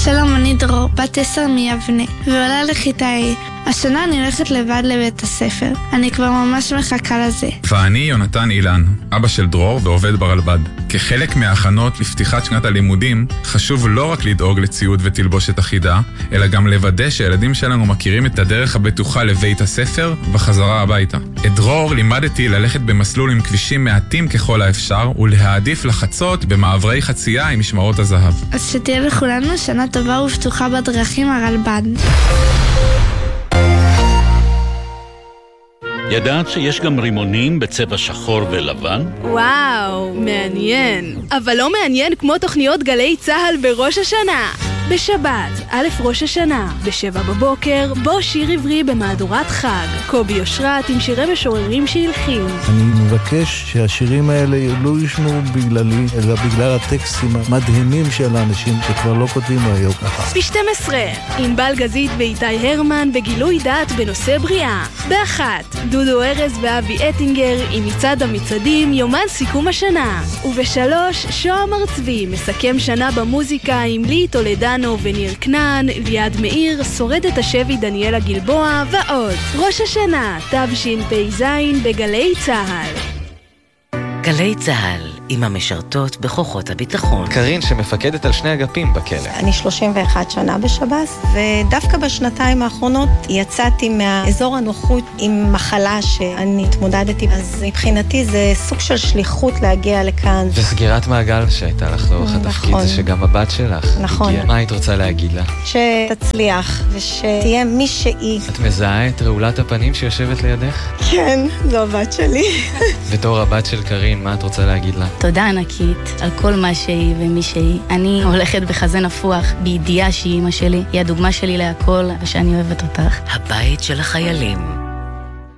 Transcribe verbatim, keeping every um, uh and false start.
שלום, אני דרור, בת עשר מיבנה, ועולה לכיתה A. השנה אני הולכת לבד לבית הספר. אני כבר ממש מחכה לזה. ואני יונתן אילן, אבא של דרור ועובד ברלב"ד. כחלק מההכנות לפתיחת שנת הלימודים, חשוב לא רק לדאוג לציוד ותלבושת אחידה, אלא גם לוודא שהילדים שלנו מכירים את הדרך הבטוחה לבית הספר וחזרה הביתה. את דרור לימדתי ללכת במסלול עם כבישים מעטים ככל האפשר, ולהעדיף לחצות במעברי חצייה עם משמרות הזהב. אז שתהיה לכולנו שנה טובה ופתוחה בדרכים הרלב"ד. ידעת שיש גם רימונים בצבע שחור ולבן? וואו, מעניין. אבל לא מעניין כמו תוכניות גלי צהל בראש השנה. בשבת, א' ראש השנה, בשבע בבוקר, בו שיר עברי במהדורת חג. קובי יושרת עם שירי משוררים שהלחין. אני מבקש שהשירים האלה לא ישמעו בגללי, אלא בגלל הטקסטים המדהימים של האנשים שכבר לא כותבים היום ככה. ב-שתים עשרה, ענבל גזית ואיתי הרמן בגילוי דעת בנושא בריאה. באחת, דודו ארז ואבי אטינגר עם מצעד המצעדים יומן סיכום השנה. ובשלוש, שוהם ארצבי מסכם שנה במוזיקה עם לי טולדן וניר כנען, ליעד מאיר, שורדת השבי דניאלה גלבוע ועוד. ראש השנה, תשפ"ז בגלי צהל. גלי צהל עם המשרתות בכוחות הביטחון. קרין שמפקדת על שני אגפים בכלא. אני שלושים ואחת שנה בשב"ס, ודווקא בשנתיים האחרונות יצאתי מהאזור הנוחות עם מחלה שאני התמודדתי. אז מבחינתי זה סוג של שליחות להגיע לכאן. וסגירת מעגל שהייתה לך לאורך התפקיד, זה שגם הבת שלך. נכון. הגיע. מה היית רוצה להגיד לה? שתצליח ושתהיה מי שהיא. את מזהה את רעולת הפנים שיושבת לידך? כן, זו הבת שלי. בתור הבת של קרין, מה את רוצה להגיד לה? תודה ענקית על כל מה שהיא ומי שהיא. אני הולכת בחזה נפוח בידיעה שהיא אמא שלי. היא הדוגמה שלי להכל ושאני אוהבת אותך. הבית של החיילים.